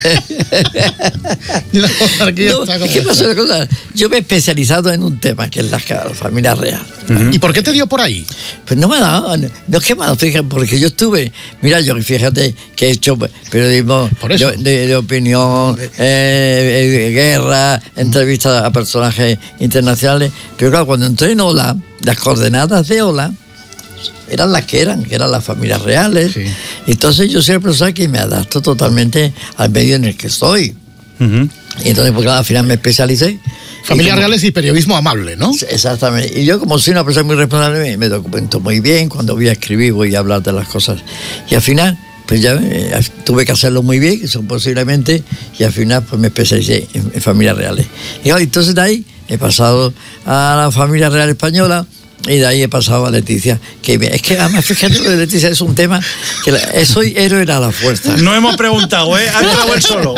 ¿Qué pasó? Yo me he especializado en un tema que es la familia real. ¿Y por qué te dio por ahí? Pues no me ha dado, no es que me ha dado, fíjate, porque yo estuve, mira, yo fíjate que he hecho periodismo de opinión, guerra, entrevistas a personajes internacionales, pero claro, cuando entré en Ola, las coordenadas de Ola eran las que eran las familias reales. Sí. Entonces yo soy el profesor que me adapto totalmente al medio en el que estoy. Y entonces, pues, al final me especialicé. Familias reales y periodismo amable, ¿no? Exactamente. Y yo, como soy una persona muy responsable, me documento muy bien. Cuando voy a escribir, voy a hablar de las cosas. Y al final, pues ya tuve que hacerlo muy bien, eso posiblemente, y al final pues me especialicé en familias reales. Y entonces de ahí he pasado a la familia real española. Y de ahí he pasado a Leticia. Es que además, fíjate, lo de Leticia es un tema que soy héroe a la fuerza. No hemos preguntado, ¿eh? Ha entrado él solo.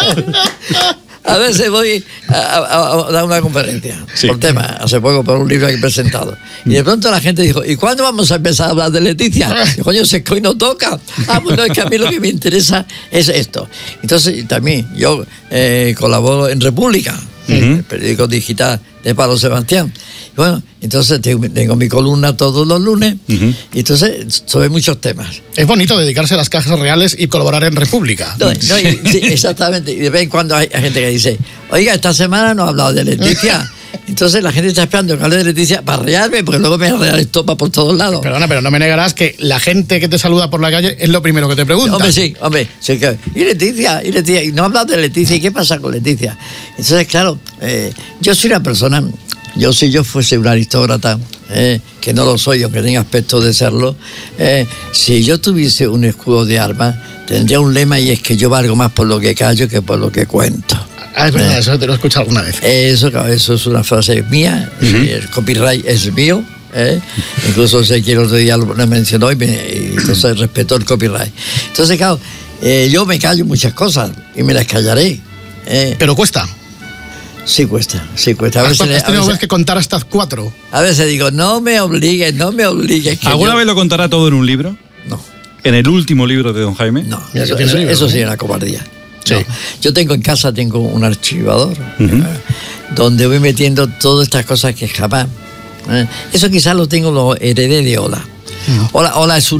A veces voy a dar una conferencia por tema, hace poco por un libro que he presentado. Y de pronto la gente dijo, ¿y cuándo vamos a empezar a hablar de Leticia? Y coño, si es que hoy no toca. Bueno, es que a mí lo que me interesa es esto. Entonces, también yo colaboro en República, el periódico digital de Pablo Sebastián. Bueno, entonces tengo mi columna todos los lunes, y entonces sobre muchos temas. Es bonito dedicarse a las cajas reales y colaborar en República. Sí, exactamente. Y de vez en cuando hay gente que dice, oiga, esta semana no ha hablado de Leticia. Entonces la gente está esperando que hable de Leticia para rearme, porque luego me real estopa por todos lados. Perdona, pero no me negarás que la gente que te saluda por la calle es lo primero que te pregunta. Hombre, sí. ¿Y Leticia? Y no ha hablado de Leticia. ¿Y qué pasa con Leticia? Entonces, claro, yo soy una persona... si yo fuese un aristócrata, que no lo soy, aunque tenga aspecto de serlo, si yo tuviese un escudo de armas, tendría un lema, y es que yo valgo más por lo que callo que por lo que cuento. Es verdad, eso te lo he escuchado alguna vez. Eso es una frase mía, el copyright es mío. Incluso sé que el otro día lo mencionó y entonces respetó el copyright. Entonces, claro, yo me callo muchas cosas y me las callaré. Pero cuesta. Sí cuesta. ¿Has tenido que contar hasta 4? A veces digo, no me obligues. ¿Alguna vez lo contará todo en un libro? No. ¿En el último libro de don Jaime? No, eso sí, una cobardía. Sí. No. Yo tengo en casa un archivador donde voy metiendo todas estas cosas que jamás. Eso quizás lo heredé de Ola. Ola es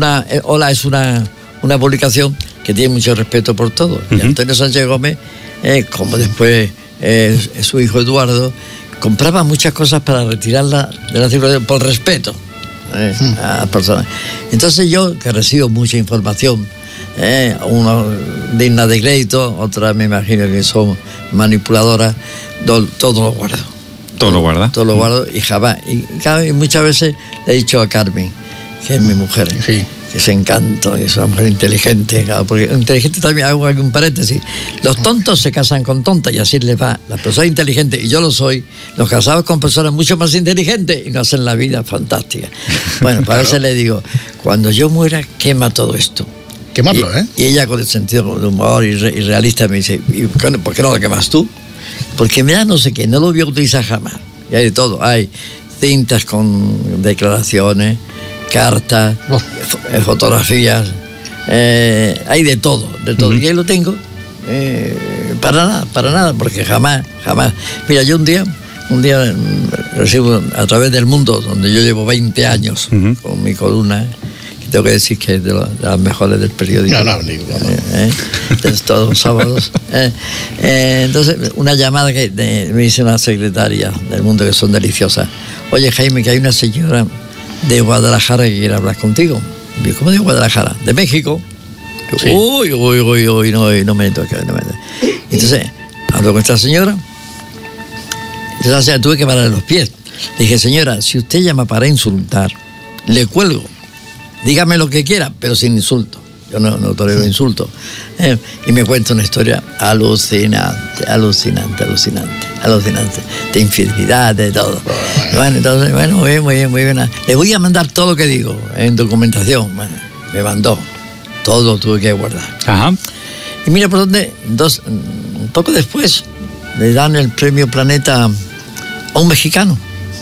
una publicación que tiene mucho respeto por todo. Y Antonio Sánchez Gómez, como después su hijo Eduardo, compraba muchas cosas para retirarla de la circulación por respeto a las personas. Entonces yo, que recibo mucha información, una digna de crédito, otras me imagino que son manipuladoras, todo lo guardo. ¿Todo lo guarda? Todo lo guardo y jamás. Y muchas veces le he dicho a Carmen, que es mi mujer, que es encanto, que es una mujer inteligente, claro, porque inteligente también, hago un paréntesis, los tontos se casan con tontas y así les va. Las personas inteligentes, y yo lo soy, nos casamos con personas mucho más inteligentes y nos hacen la vida fantástica. Bueno, para eso le digo, cuando yo muera, quema todo esto. Quemarlo, Y ella, con el sentido de humor y realista, me dice, ¿y por qué no lo quemas tú? Porque me da no sé qué, no lo voy a utilizar jamás. Y hay de todo, hay cintas con declaraciones, cartas, fotografías, hay de todo. Y ahí lo tengo, para nada, porque jamás. Mira, yo un día recibo a través del mundo, donde yo llevo 20 años con mi columna, tengo que decir que es de las mejores del periódico. Todos los sábados. Entonces, una llamada que me dice una secretaria del mundo, que son deliciosas. Oye, Jaime, que hay una señora de Guadalajara que quiere hablar contigo. Digo, ¿cómo de Guadalajara? ¿De México? Sí. Uy, no me toca. Entonces, hablo con esta señora. Entonces, tuve que pararle los pies. Le dije, señora, si usted llama para insultar, le cuelgo. Dígame lo que quiera, pero sin insulto. Yo no tolero insultos. Y me cuenta una historia alucinante. De infidelidad, de todo. Bueno, entonces, muy bien. Le voy a mandar todo lo que digo en documentación. Bueno, me mandó. Todo lo tuve que guardar. Ajá. Y mira por dónde, un poco después, le dan el premio Planeta a un mexicano.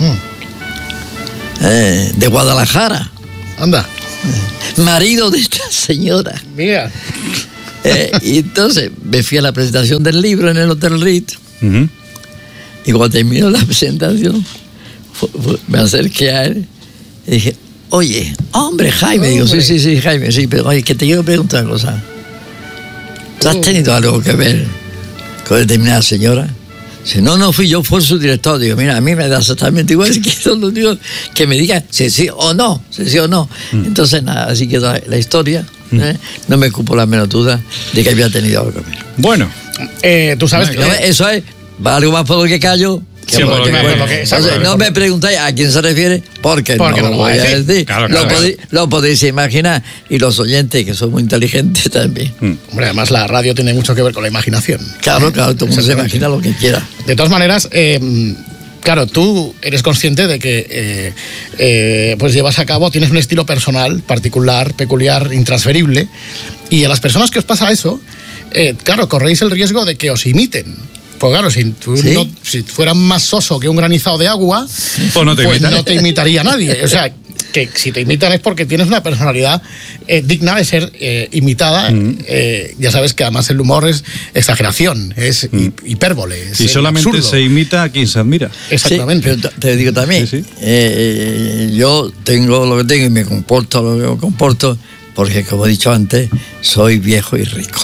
De Guadalajara. Anda. Marido de esta señora. Mira. Y entonces me fui a la presentación del libro en el Hotel Ritz. Y cuando terminó la presentación, me acerqué a él y dije, oye, hombre, Jaime. Digo, sí, Jaime, sí, pero oye, que te quiero preguntar una cosa. ¿Tú has tenido algo que ver con determinada señora? Dice, no fui yo, fue su director. Digo, mira, a mí me da exactamente igual, que son los digo que me digan sí o no. Entonces, nada, así quedó la historia. No me cupo la menor duda de que había tenido algo que ver. Bueno. Tú sabes que... Eso es, va algo más por lo que callo. No me preguntáis a quién se refiere, porque no lo voy a decir. Claro, lo podéis imaginar. Y los oyentes, que son muy inteligentes también. Hombre, además la radio tiene mucho que ver con la imaginación. Claro, todo el mundo se imagina lo que quiera. De todas maneras, claro, tú eres consciente de que pues llevas a cabo, tienes un estilo personal, particular, peculiar, intransferible. Y a las personas que os pasa eso, claro, corréis el riesgo de que os imiten. Pues claro, si fueras más soso que un granizado de agua, pues no te imitaría nadie. O sea, que si te imitan es porque tienes una personalidad digna de ser imitada. Ya sabes que además el humor es exageración, es hipérbole. Y solamente absurdo. Se imita a quien se admira. Exactamente. Sí, pero te digo también, yo tengo lo que tengo y me comporto lo que me comporto, porque como he dicho antes, soy viejo y rico.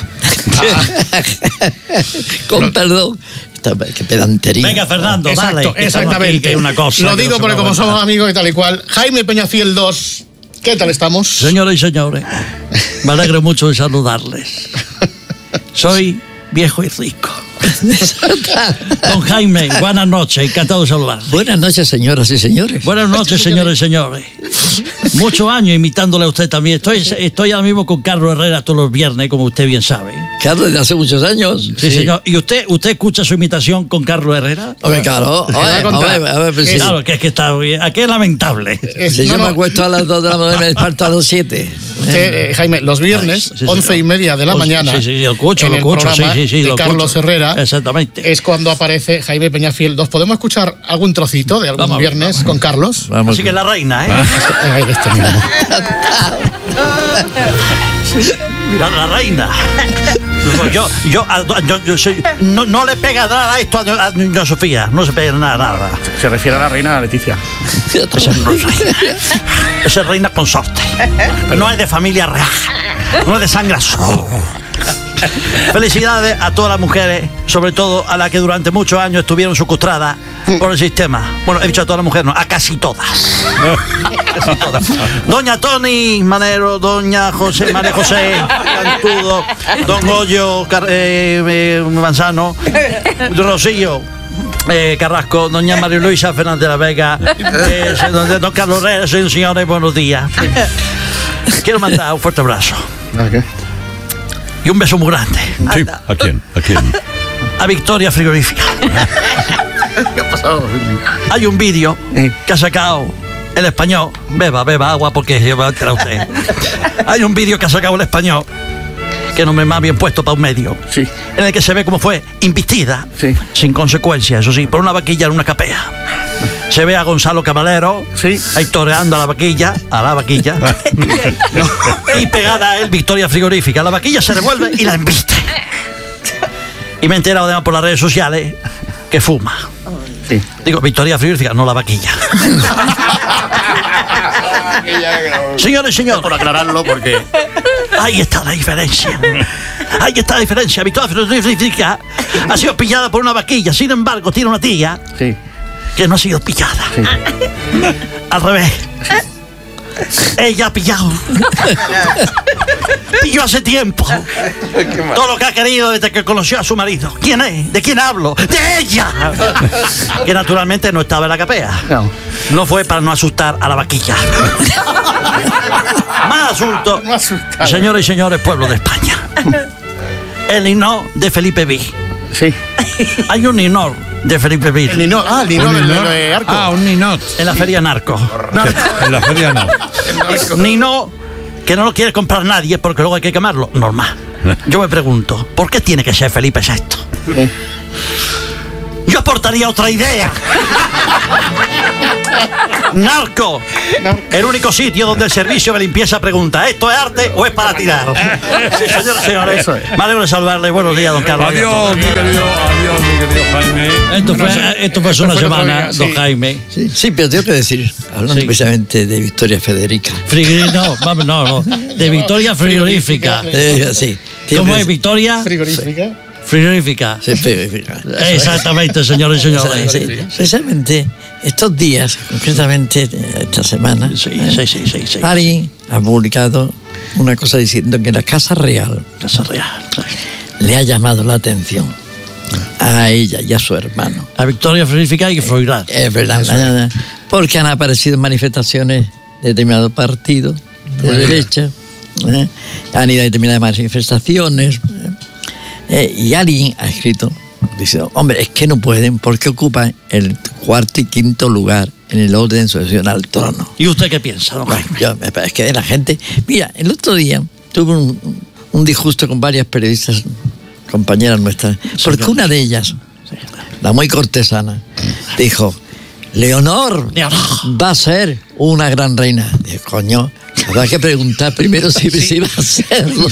Con perdón, qué pedantería. Venga, Fernando, exacto, dale. Exactamente. Una cosa lo digo porque como somos amigos y tal y cual. Jaime Peñafiel 2, ¿qué tal estamos? Señoras y señores, me alegro mucho de saludarles. Soy viejo y rico. Don Jaime, buenas noches, encantado de saludarles. Buenas noches, señoras y señores. Buenas noches, señores y señores. Muchos años imitándole a usted también. Estoy ahora mismo con Carlos Herrera todos los viernes, como usted bien sabe. Carlos, de hace muchos años. Sí, señor. ¿Y usted escucha su imitación con Carlos Herrera? Hombre, claro. A ver, claro, que es que está bien. Aquí es lamentable. Si yo me acuesto a las 2 de la mañana y me desperto a las 7. Jaime, los viernes, 11:30 de la mañana. Sí, lo escucho, de Carlos Herrera. Exactamente. Es cuando aparece Jaime Peñafiel 2. ¿Podemos escuchar algún trocito de algún viernes con Carlos? Así que la reina, ¿eh? La reina. Yo soy, no le pega nada a esto a doña Sofía. No se pega nada. Se refiere a la reina Leticia. Esa es reina consorte. No es de familia real. No es de sangre azul. Felicidades a todas las mujeres, sobre todo a las que durante muchos años estuvieron secuestradas por el sistema. Bueno, he dicho a todas las mujeres, no, a casi todas. Doña Toni Manero, doña María José Cantudo, don Goyo Manzano, Rosillo Carrasco, doña María Luisa Fernández de la Vega, don Carlos Herrera, señores, buenos días. Quiero mandar un fuerte abrazo. Y un beso muy grande. Sí. ¿A quién? A Victoria Frigorífica. ¿Qué ha pasado? Hay un vídeo que ha sacado El Español. Beba agua porque se va a enterar usted. Hay un vídeo que ha sacado El Español, que no me más bien puesto para un medio, en el que se ve cómo fue investida, sin consecuencias, eso sí, por una vaquilla en una capea. Se ve a Gonzalo Caballero ahí toreando a la vaquilla, y pegada a él Victoria Frigorífica. La vaquilla se revuelve y la embiste. Y me he enterado además por las redes sociales que fuma. Digo, Victoria Frigorífica, no la vaquilla. Señores y señores, por aclararlo, porque ahí está la diferencia. Victoria Frigorífica ha sido pillada por una vaquilla. Sin embargo, tiene una tía que no ha sido pillada. Al revés. Ella ha pillado. Pilló hace tiempo. Todo lo que ha querido desde que conoció a su marido. ¿Quién es? ¿De quién hablo? ¡De ella! Que naturalmente no estaba en la capea. No fue para no asustar a la vaquilla. Más asunto. Señores y señores, pueblo de España. El Ninó de Felipe V. Hay un Ninó de Felipe V. El Ninó de Arco. Un ninot. En la feria Narco. En la feria no. Ninó que no lo quiere comprar nadie porque luego hay que quemarlo. Normal. Yo me pregunto, ¿por qué tiene que ser Felipe VI? Yo aportaría otra idea. Narco. El único sitio donde el servicio de limpieza pregunta: ¿esto es arte o es para tirar? Sí, señores, señores. Me alegro de saludarle. Buenos días, don Carlos. Adiós, mi querido Jaime. Esto fue hace una semana, don Jaime. Sí, pero tengo que decir, hablando precisamente de Victoria Federica. No, de Victoria frigorífica. Sí. ¿Cómo es Victoria? ¿Frigorífica? Frigorífica. Sí, frigorífica. Exactamente, señores y señores. Sí. Precisamente estos días, concretamente esta semana, Sí. alguien ha publicado una cosa diciendo que la Casa Real le ha llamado la atención a ella y a su hermano. A Victoria frigorífica hay que fregar. Es verdad, porque han aparecido manifestaciones de determinados partidos de derecha, han ido a determinadas manifestaciones, y alguien ha escrito, dice, hombre, es que no pueden porque ocupan el cuarto y quinto lugar en el orden sucesión al trono. ¿Y usted qué piensa, don Bueno, Jaime? es que la gente... Mira, el otro día tuve un disgusto con varias periodistas, compañeras nuestras, porque una de ellas, la muy cortesana, dijo, Leonor va a ser una gran reina. Dije, coño, habrá que preguntar primero si iba a serlo.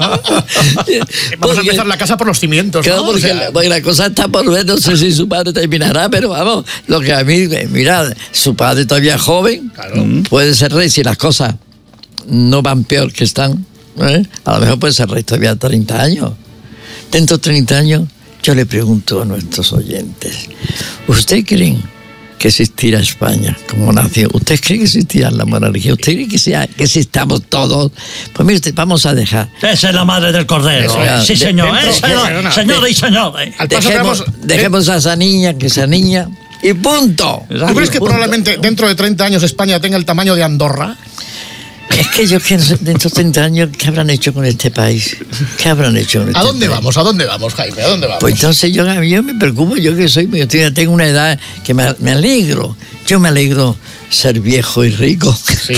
Vamos a empezar la casa por los cimientos, Claro, ¿no? porque la cosa está por ver, no sé si su padre terminará, pero vamos, lo que a mí, mira, su padre todavía es joven, puede ser rey si las cosas no van peor que están, a lo mejor puede ser rey todavía 30 años. Dentro de 30 años, yo le pregunto a nuestros oyentes, ¿usted creen que existirá España como nación? ¿Usted cree que existirá la monarquía? ¿Usted cree que existamos todos? Pues mire usted, vamos a dejar. Esa es la madre del cordero. Sí, señor. Señores y señores. Al paso que vamos, Dejemos a esa niña, y punto. ¿Tú crees que probablemente dentro de 30 años España tenga el tamaño de Andorra? Es que yo que dentro de 30 años, ¿qué habrán hecho con este país? ¿Qué habrán hecho con este ¿A dónde país? vamos? ¿A dónde vamos, Jaime? ¿A dónde vamos? Pues entonces yo me preocupo, yo tengo una edad que me alegro. Yo me alegro ser viejo y rico. Sí.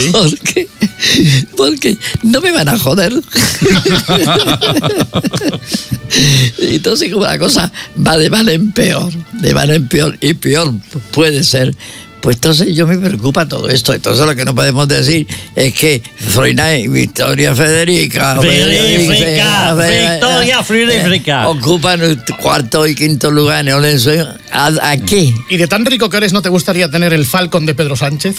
Porque no me van a joder. Entonces como la cosa va de mal en peor, y peor puede ser. Pues entonces yo me preocupa todo esto. Entonces lo que no podemos decir es que Zoina y Victoria Federica Victoria Frigorífica ocupan el cuarto y quinto lugar en el orden suyo. ¿A qué? ¿Y de tan rico que eres no te gustaría tener el Falcon de Pedro Sánchez?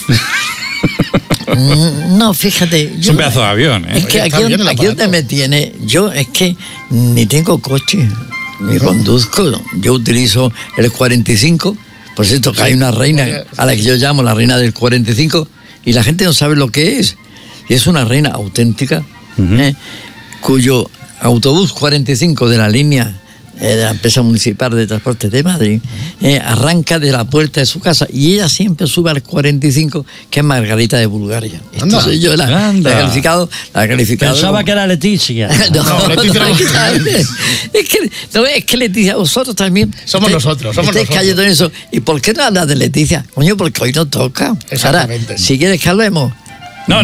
No, fíjate. Es un pedazo de avión, ¿eh? Es que Está bien el aquí donde aparato. me tiene, yo es que ni tengo coche, ni conduzco. Yo utilizo el 45. Por cierto, que hay una reina a la que yo llamo la reina del 45 y la gente no sabe lo que es. Y es una reina auténtica, cuyo autobús 45 de la línea de la empresa municipal de transporte de Madrid arranca de la puerta de su casa y ella siempre sube al 45, que es Margarita de Bulgaria. Entonces yo la he calificado. Pensaba que era Leticia. No, Leticia no. es que Leticia, vosotros también. Somos nosotros. Callando en eso. ¿Y por qué no hablas de Leticia? Coño, porque hoy no toca. Exactamente. Ahora, si quieres que hablemos. No.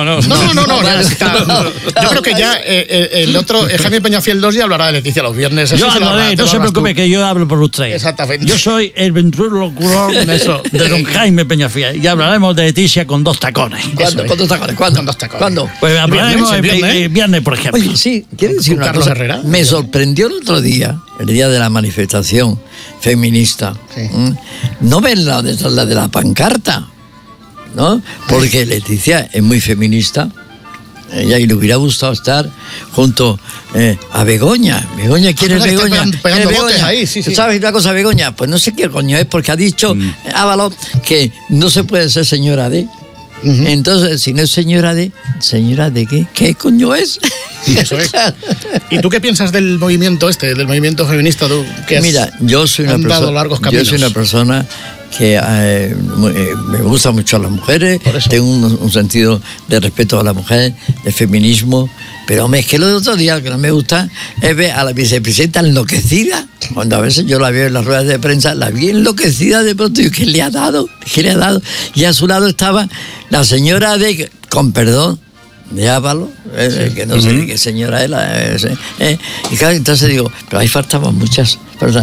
Yo creo que ya el otro, Jaime Peñafiel 2 ya hablará de Leticia los viernes. Yo hablaré, no se preocupe que yo hablo por usted. Exactamente. Yo soy el ventrílocular de don Jaime Peñafiel y hablaremos de Leticia con 2 tacones. ¿Cuándo? ¿Cuántos tacones? Con 2 tacones. ¿Cuándo? Pues hablaremos el viernes. viernes, por ejemplo. Oye, sí, quiero decir una Carlos cosa. Herrera. Me sorprendió el otro día, el día de la manifestación feminista, no verla detrás de la pancarta, ¿no? Porque Leticia es muy feminista. Ella le hubiera gustado estar junto a Begoña. Begoña, ¿quién es Begoña? Pegando botes ahí, sí. ¿Tú sabes una cosa, Begoña? Pues no sé qué coño es, porque ha dicho Ábalos que no se puede ser señora de. Entonces, si no es señora de qué? ¿Qué coño es? Eso es. ¿Y tú qué piensas del movimiento del movimiento feminista? Tú, que has Mira, yo soy una persona que me gusta mucho a las mujeres, tengo un sentido de respeto a la mujer, de feminismo, pero hombre, es que lo otro día que no me gusta es ver a la vicepresidenta enloquecida, cuando a veces yo la veo en las ruedas de prensa, la vi enloquecida de pronto, y ¿qué le ha dado? Y a su lado estaba la señora con perdón, de Ábalos, que no sé ni qué señora es, y claro, entonces digo, pero ahí faltaban muchas personas.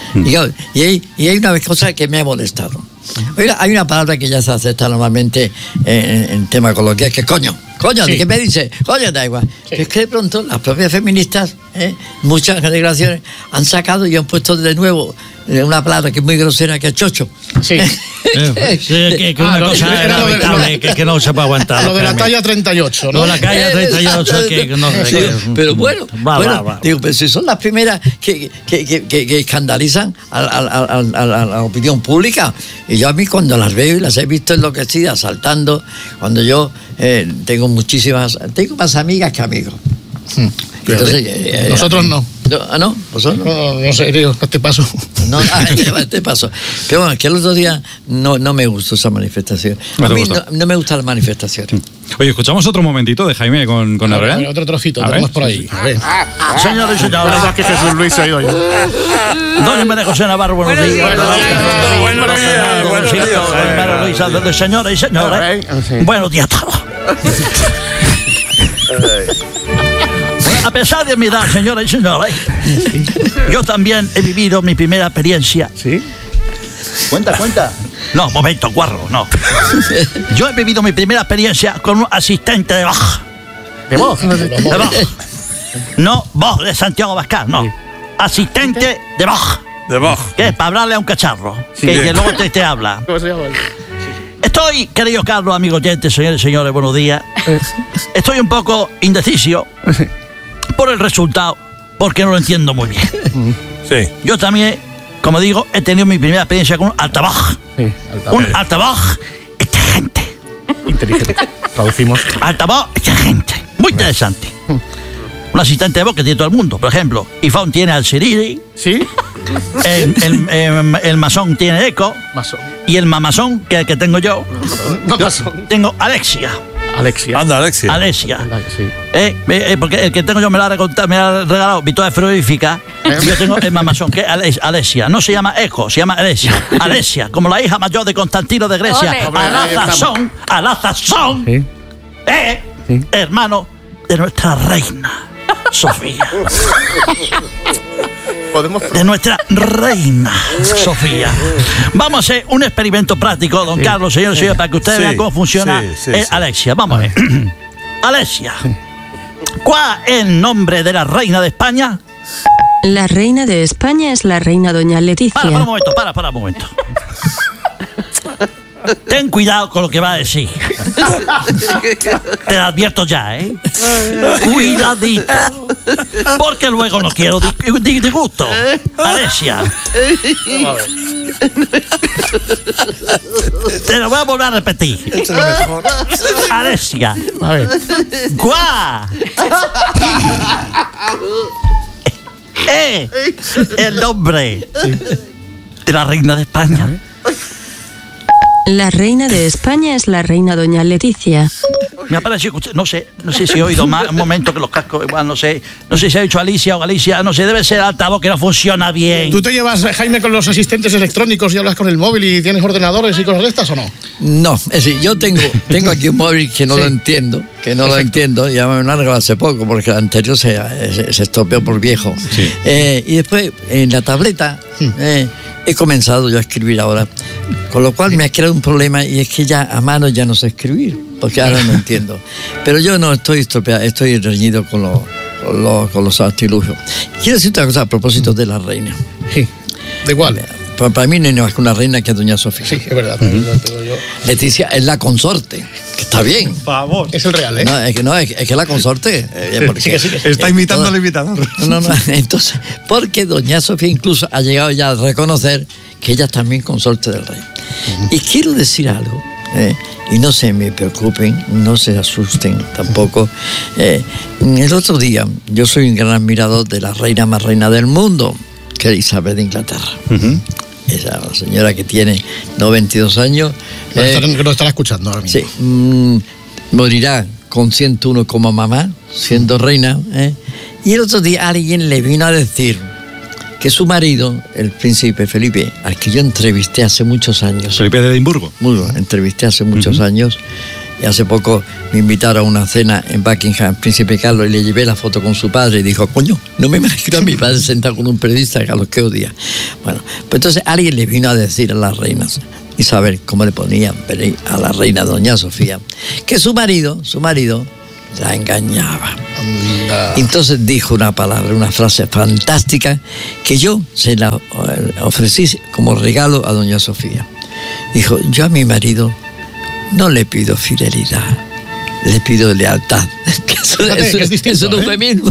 Y hay una cosa que me ha molestado. Oiga, hay una palabra que ya se acepta normalmente en tema coloquial, que es coño. Coño, ¿de qué me dice? Coño, da igual. Es que de pronto las propias feministas, muchas generaciones, han sacado y han puesto de nuevo una palabra que es muy grosera, que es chocho. Sí. Que una cosa era lamentable, que no se puede aguantar. Lo de la talla 38, ¿no? No, la calle 38, que no sé. Sí, pero bueno, Va. digo, pero si son las primeras que escandalizan a la opinión pública. Y yo a mí cuando las veo y las he visto enloquecidas, saltando, cuando yo tengo más amigas que amigos. Entonces, nosotros no. ¿No? ¿Vosotros no? No sé, digo, este paso. No, este paso. Pero bueno, que el otro día no me gustó esa manifestación. A mí no me gusta la manifestación. Oye, escuchamos otro momentito de Jaime con Herrera. Otro trocito, A ver. tenemos por ahí. A ver. Señores y señores. La verdad es que Jesús Luis se ha ido ya. Doña María José Navarro, buenos días. Buenos días. María Luisa, señoras y señores. Buenos días a todos. A pesar de mi edad, señoras y señores, yo también he vivido mi primera experiencia. ¿Sí? Cuenta. No, momento, guarro, no. Yo he vivido mi primera experiencia con un asistente de voz. ¿De voz? De voz. No voz de Santiago Abascal, no. Asistente de voz. De voz. Que es para hablarle a un cacharro. Sí. Que luego te habla. ¿Cómo se llama? Estoy, querido Carlos, amigos oyentes, señores y señores, buenos días. Estoy un poco indeciso por el resultado, porque no lo entiendo muy bien. Sí. Yo también, como digo, he tenido mi primera experiencia con un altavoz. Sí, Un altavoz inteligente. inteligente. Traducimos. Altavoz inteligente. Muy interesante. Un asistente de voz que tiene todo el mundo. Por ejemplo, iPhone tiene al Siri, ¿Sí? el masón tiene Echo, Masón. y el mamazón, que es el que tengo yo, Masón. tengo Alexia. Alexia. Anda, Alexia. Alexia. Sí. Porque el que tengo yo me lo ha regalado Victoria Frigorífica. Yo tengo el mamazón, que es Alexia. No se llama Eco, se llama Alexia. Alexia, como la hija mayor de Constantino de Grecia. Alazazón. Sí. Sí. Hermano de nuestra reina, Sofía. Podemos. De nuestra reina, Sofía. Vamos a hacer un experimento práctico, don Carlos, señores y señores, para que ustedes Sí, vean cómo funciona sí, Alexia. Vamos a ver. Alexia, ¿cuál es el nombre de la reina de España? La reina de España es la reina doña Leticia. Para un momento, para un momento. Ten cuidado con lo que va a decir. Te lo advierto ya, ¿eh? Cuidadito. Porque luego no quiero disgusto. Alexia. Te lo voy a volver a repetir. Alexia. A ver. ¡Guau! El nombre de la reina de España. La reina de España es la reina doña Leticia. Me ha parecido que usted, no sé si he oído más un momento que los cascos, igual no sé si ha dicho Alicia o Galicia, no sé, debe ser el altavoz que no funciona bien. ¿Tú te llevas, Jaime, con los asistentes electrónicos y hablas con el móvil y tienes ordenadores y cosas de estas o no? No, es decir, yo tengo aquí un móvil que no lo entiendo, ya me lo han regalado hace poco porque el anterior se estropeó por viejo. Sí. Y después en la tableta he comenzado yo a escribir ahora, con lo cual me ha creado un problema y es que ya a mano ya no sé escribir, porque ahora no entiendo. Pero yo no estoy estropeado, estoy reñido con los artilugios. Quiero decir otra cosa a propósito de la reina. Sí. ¿De cuál? Para mí no hay más que una reina que es doña Sofía. Sí, es verdad. Te digo yo. Leticia es la consorte, que está bien. Por favor. Es el real, ¿eh? No, es que la consorte. Porque, Sí, que sí. Está imitando al imitador. No, entonces, porque doña Sofía incluso ha llegado ya a reconocer que ella es también consorte del rey. Y quiero decir algo, y no se me preocupen, no se asusten tampoco. El otro día, yo soy un gran admirador de la reina más reina del mundo, que es Isabel de Inglaterra. Esa señora que tiene 92 años. Lo estará escuchando ahora mismo. Sí, morirá con 101 como mamá, siendo reina. Y el otro día alguien le vino a decir que su marido, el príncipe Felipe, al que yo entrevisté hace muchos años. Felipe de Edimburgo. Entrevisté hace muchos años. Y hace poco me invitaron a una cena en Buckingham, Príncipe Carlos, y le llevé la foto con su padre y dijo, coño, no me imagino a mi padre sentado con un periodista a los que odia. Bueno, pues entonces alguien le vino a decir a las reinas, Isabel, cómo le ponían a la reina doña Sofía, que su marido la engañaba. Entonces dijo una palabra, una frase fantástica que yo se la ofrecí como regalo a doña Sofía. Dijo, yo a mi marido no le pido fidelidad, le pido lealtad. Es un eufemismo,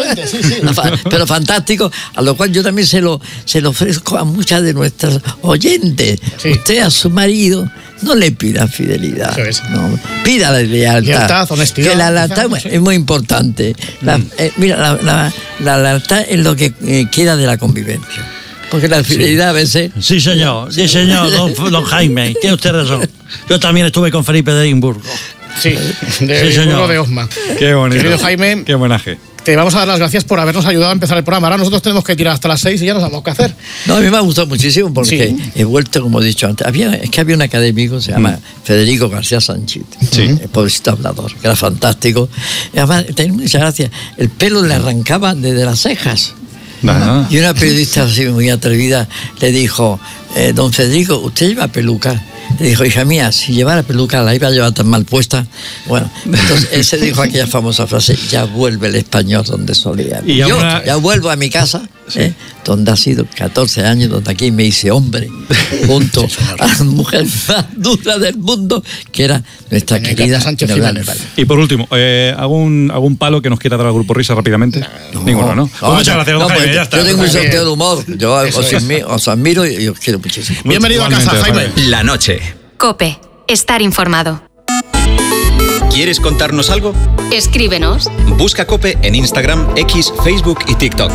pero fantástico, a lo cual yo también se lo ofrezco a muchas de nuestras oyentes. Sí. Usted a su marido no le pida fidelidad, no, pida la lealtad, honestidad. Que la lealtad es muy importante. Mira, la lealtad es lo que queda de la convivencia. Porque la fidelidad a veces... Sí, señor, don Jaime, tiene usted razón. Yo también estuve con Felipe de Edimburgo. Sí, Edimburgo de Osma. Qué bonito. Querido Jaime, qué homenaje. Te vamos a dar las gracias por habernos ayudado a empezar el programa. Ahora nosotros tenemos que tirar hasta las 6 y ya no sabemos qué hacer. No, a mí me ha gustado muchísimo porque he vuelto, como he dicho antes. Es que había un académico, se llama Federico García Sánchez, el pobrecito hablador, que era fantástico. Y además, tenía muchas gracias. El pelo le arrancaba desde las cejas. Y una periodista así muy atrevida le dijo, don Federico, ¿usted lleva peluca? Le dijo, hija mía, si llevara peluca la iba a llevar tan mal puesta. Bueno, entonces él se dijo aquella famosa frase, ya vuelve el español donde solía. Y yo ya vuelvo a mi casa, donde ha sido 14 años, donde aquí me hice hombre, junto a la mujer más dura del mundo, que era nuestra querida Sánchez Jiménez. Y por último, ¿algún palo que nos quiera dar al Grupo Risa rápidamente? Ninguno, ¿no? Muchas gracias, don Jaime, ya está. Yo tengo un sentido de humor, yo os admiro y os quiero muchísimo. Bienvenido a casa, Jaime. La noche. COPE. Estar informado. ¿Quieres contarnos algo? Escríbenos. Busca COPE en Instagram, X, Facebook y TikTok.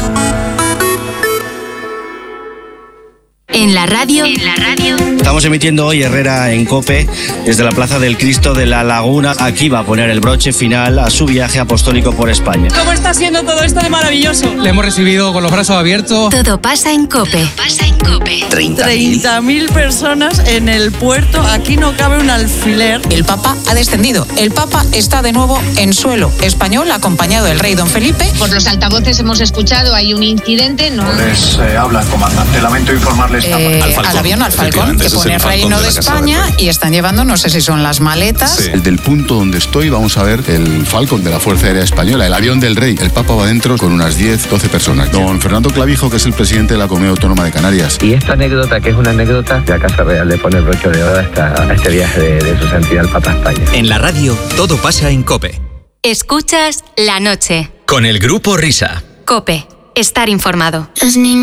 En la radio. Estamos emitiendo hoy Herrera en COPE desde la Plaza del Cristo de la Laguna. Aquí va a poner el broche final a su viaje apostólico por España. ¿Cómo está siendo todo esto de maravilloso? Le hemos recibido con los brazos abiertos. Todo pasa en COPE. 30.000 personas en el puerto. Aquí no cabe un alfiler. El Papa ha descendido. El Papa está de nuevo en suelo español, acompañado del rey don Felipe. Por los altavoces hemos escuchado, hay un incidente. No les habla el comandante. Lamento informarles al avión, al Falcón, que pone Reino de España y están llevando, no sé si son las maletas. Sí. Del punto donde estoy vamos a ver el Falcon de la Fuerza Aérea Española, el avión del rey. El Papa va dentro con unas 10-12 personas. Don Fernando Clavijo, que es el presidente de la Comunidad Autónoma de Canarias. Y esta anécdota, que es una anécdota, la Casa Real le pone el broche de oro a este viaje de su santidad el Papa a España. En la radio, todo pasa en COPE. Escuchas La Noche. Con el Grupo Risa. COPE. Estar informado. Los niños